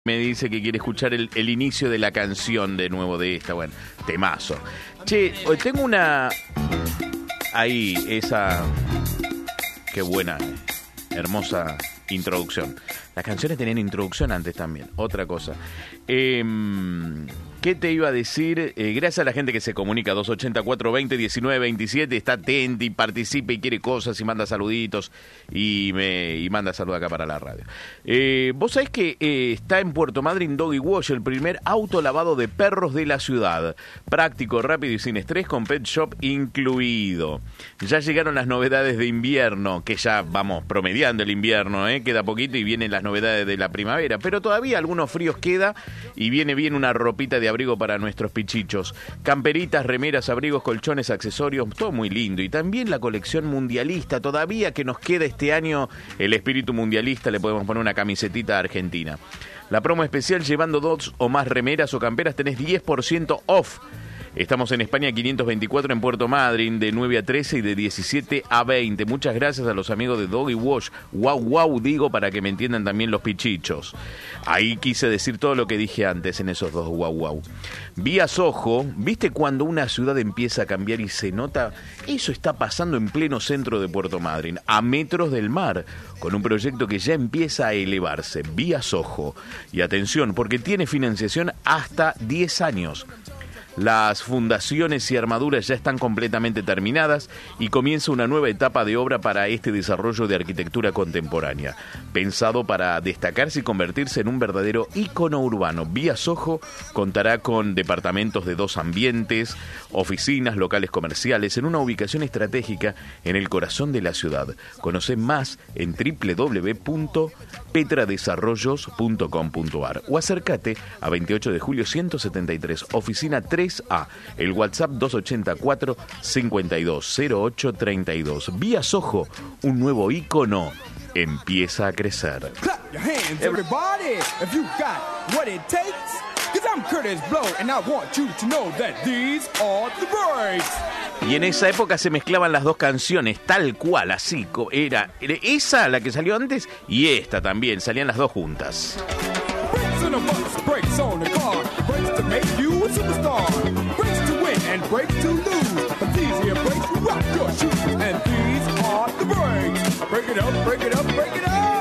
Me dice que quiere escuchar el inicio de la canción de nuevo de esta. Bueno, temazo. Che, hoy tengo una... Ahí, esa... Qué buena, hermosa introducción. Las canciones tenían introducción antes también. Otra cosa. ¿Qué te iba a decir? Gracias a la gente que se comunica, 280-420-1927, está atenta y participa y quiere cosas y manda saluditos y manda saludos acá para la radio. Vos sabés que está en Puerto Madryn Doggy Wash, el primer auto lavado de perros de la ciudad. Práctico, rápido y sin estrés, con pet shop incluido. Ya llegaron las novedades de invierno, que ya vamos promediando el invierno, queda poquito y vienen las novedades de la primavera, pero todavía algunos fríos queda y viene bien una ropita de abrigo para nuestros pichichos. Camperitas, remeras, abrigos, colchones, accesorios, todo muy lindo. Y también la colección mundialista, todavía que nos queda este año el espíritu mundialista, le podemos poner una camisetita argentina. La promo especial, llevando 2 o más remeras o camperas, tenés 10% off. Estamos en España 524 en Puerto Madryn, de 9 a 13 y de 17 a 20. Muchas gracias a los amigos de Doggy Wash. Wow, digo, para que me entiendan también los pichichos. Ahí quise decir todo lo que dije antes en esos dos wow. Vía Soho, ¿viste cuando una ciudad empieza a cambiar y se nota? Eso está pasando en pleno centro de Puerto Madryn, a metros del mar, con un proyecto que ya empieza a elevarse. Vía Soho. Y atención, porque tiene financiación hasta 10 años. Las fundaciones y armaduras ya están completamente terminadas y comienza una nueva etapa de obra para este desarrollo de arquitectura contemporánea, pensado para destacarse y convertirse en un verdadero ícono urbano. Vía Soho contará con departamentos de 2 ambientes, oficinas, locales comerciales, en una ubicación estratégica en el corazón de la ciudad. Conoce más en www.petradesarrollos.com.ar o acércate a 28 de julio 173, oficina 3A, el WhatsApp 284-520832. Vía Soho, un nuevo ícono empieza a crecer. Clap your hands, everybody, if you got what it takes. Cause I'm Curtis Blow and I want you to know that these are the breaks. Y en esa época se mezclaban las dos canciones, tal cual, así. Era esa la que salió antes y esta también, salían las dos juntas. Breaks on the bus, breaks on the car, breaks to make you a superstar, breaks to win and breaks to lose, but these here breaks rock your shoes, and these are the breaks. Break it up, break it up, break it up.